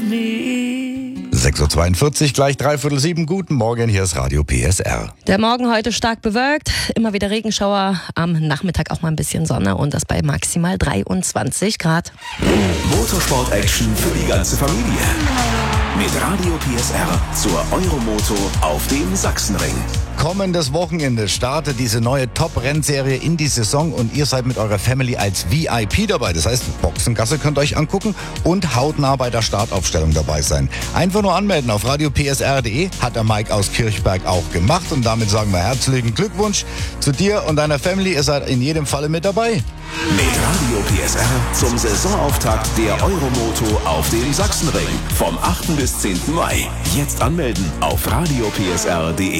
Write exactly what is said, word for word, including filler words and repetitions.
sechs Uhr zweiundvierzig, gleich dreiviertel sieben. Guten Morgen, hier ist Radio P S R. Der Morgen heute stark bewölkt, immer wieder Regenschauer, am Nachmittag auch mal ein bisschen Sonne und das bei maximal dreiundzwanzig Grad. Motorsport-Action für die ganze Familie. Mit Radio P S R zur Euromoto auf dem Sachsenring. Kommendes Wochenende startet diese neue Top-Rennserie in die Saison und ihr seid mit eurer Family als V I P dabei. Das heißt, Boxengasse könnt ihr euch angucken und hautnah bei der Startaufstellung dabei sein. Einfach nur anmelden auf radio p s r punkt d e, hat der Mike aus Kirchberg auch gemacht und damit sagen wir herzlichen Glückwunsch zu dir und deiner Family. Ihr seid in jedem Falle mit dabei. Mit Radio P S R zum Saisonauftakt der Euromoto auf dem Sachsenring vom achten bis zehnten Mai. Jetzt anmelden auf radio p s r punkt d e.